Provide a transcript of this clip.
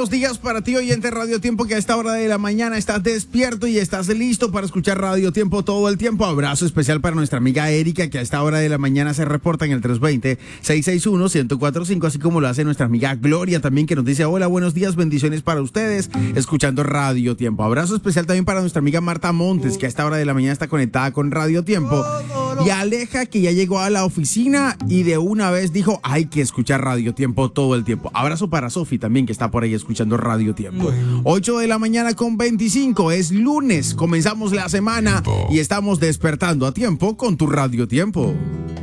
buenos días para ti, oyente Radio Tiempo, que a esta hora de la mañana estás despierto y estás listo para escuchar Radio Tiempo todo el tiempo. Abrazo especial para nuestra amiga Erika, que a esta hora de la mañana se reporta en el 320-661-1045, así como lo hace nuestra amiga Gloria también, que nos dice: hola, buenos días, bendiciones para ustedes, escuchando Radio Tiempo. Abrazo especial también para nuestra amiga Marta Montes, que a esta hora de la mañana está conectada con Radio Tiempo. Y Aleja, que ya llegó a la oficina y de una vez dijo: hay que escuchar Radio Tiempo todo el tiempo. Abrazo para Sofi también, que está por ahí escuchando Radio Tiempo. 8 de la mañana con 25, es lunes, comenzamos la semana y estamos despertando a tiempo con tu Radio Tiempo.